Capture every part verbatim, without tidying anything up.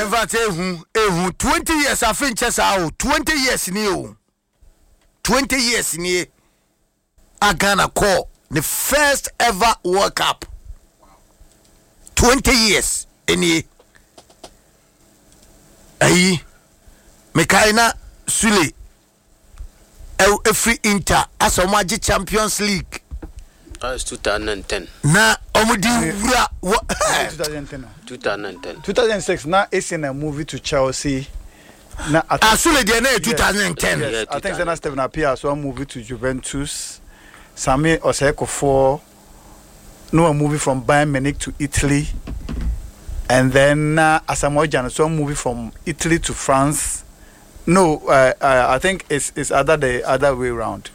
in fact ehu ehu twenty years afin chesa o twenty years ni o twenty years ni a Ghana call the first ever World Cup. twenty years any ayi Mekaina Sule every Inter as a magic Champions League. That's twenty ten. Na omudi wura twenty ten. twenty ten. two thousand six na Essien a movie to Chelsea. Na Asule de na twenty ten. Yes, I think Zena Steven Appiah so a movie to Juventus. Sami Oseko for no a movie from Bayern Munich to Italy. And then uh, Asamoah Gyan so a movie from Italy to France. No, uh, uh, I think it's it's other the other way around.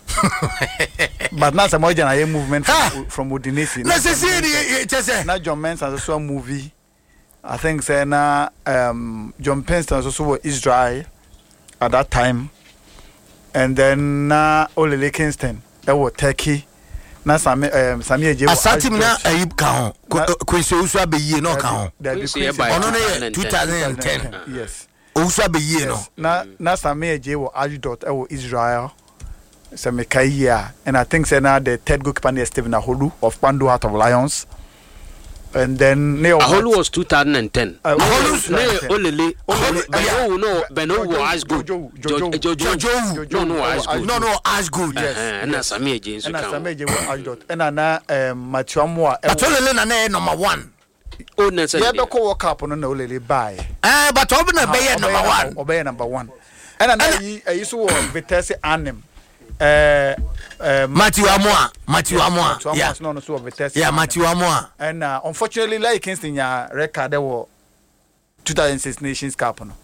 But now Asamoah Gyan a movement from, from Udinese. Let's see now John Mensah also a movie. I think say na um John Penston also was Israel at that time. And then na Olele Kingston that was Turkey. Na Sami um Sami Eje Asatim na ayib ka ho Kwesi Owusu abeye no ka ho ono na twenty ten. Yes. Owusu abeye no na na Sami Eje was Ajidot that was Israel. Sami Kaiya and I think say na the third goalkeeper is Stephen Aholu of Pando Heart of Lions. And then Neo Aholu was twenty ten. Aholu ne Olele Beno no Beno was good. Jojo no no was good. No no as good. Yes. And na Sami Eje so and kan. Sami Eje was Ajidot and na um Matthew Amoah. But Olele na na number one. Oh na say. Yeah, be ko World Cup no na Olele buy. Eh but obi na be number one. Obi number one. And na yi yi so Vitesse Arnhem. Uh, uh, Matthew Amoah, Matthew Amoah, yeah, no, no, so yeah, Matthew Amoah, and uh, unfortunately, like Kingston, ya record there were two thousand six Nations Cup. No,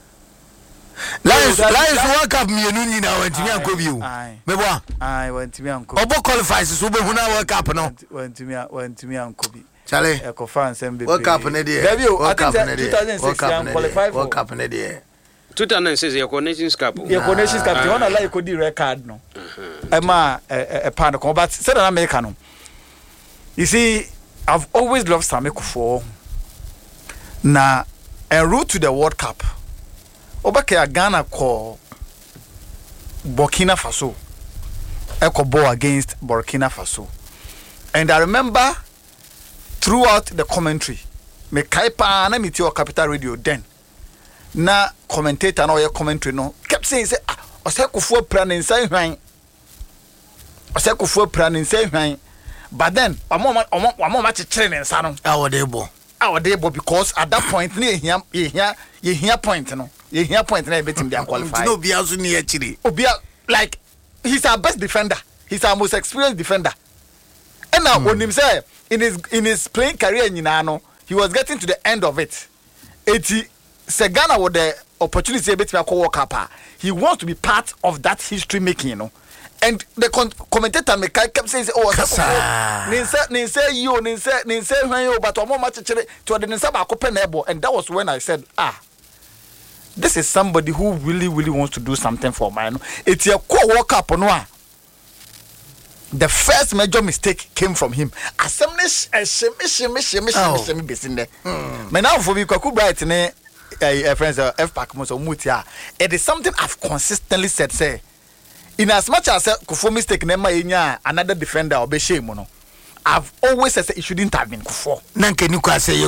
Lions, Lions World Cup. Me and you now went to me and Kobe. Me boy, I went to me and Kobe. Obo qualifies so we who now World Cup no. Went to me, went to me and Kobe. Charlie, Eco fans and World Cup in the day. World Cup in the day. World Cup in the day. World Cup in the day. two thousand six your Nations Cup. Your Nations Cup. The one I like could do record no. Emma a part of combat. Said an American. You see, I've always loved Sami Kufuor. Na en route to the World Cup. Obake Ghana call Burkina Faso. Eko ball against Burkina Faso. And I remember throughout the commentary, me kaipa na mitio Capital Radio then. Na commentator na your commentary no kept saying say ah Osekufuor plan inside hwan Osekufuor plan inside hwan but then omo omo omo ma chekere ne nsa no Awodebo Awodebo because at that point ne ehia ehia ehia point no ehia point na betim dey qualify no bia so ne akiri obia like he's our best defender, he's our most experienced defender and now when him say in his in his playing career nyina no he was getting to the end of it eighty Segana with the opportunity a bit to World Cup. He wants to be part of that history making, you know. And the con- commentator me kept saying, "Oh, Ninsa, Ninsa, you, Ninsa, Ninsa, when you, but I'm much to the Ninsa Bakopenebo." And that was when I said, "Ah, this is somebody who really, really wants to do something for mine. It's a co World Cup, no." The first major mistake came from him. Assembly, shimmy, shimmy, shimmy, shimmy, shimmy, basically. Me now for me, Kwaku Bright, ne. Uh, friends, uh, F Pac Muso Mutia. It is something I've consistently said. Say, in as much as uh, Kufuor mistake, Nema Inya, another defender or Beshe Mono, I've always said it shouldn't have been Kufuor. Nanke Nuka say